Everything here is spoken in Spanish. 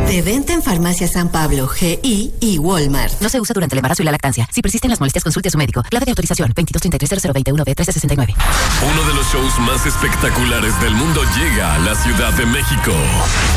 De venta en Farmacia San Pablo, GI y Walmart. No se usa durante el embarazo y la lactancia. Si persisten las molestias, consulte a su médico. Clave de autorización 2233-0021-B1369. Uno de los shows más espectaculares del mundo llega a la Ciudad de México.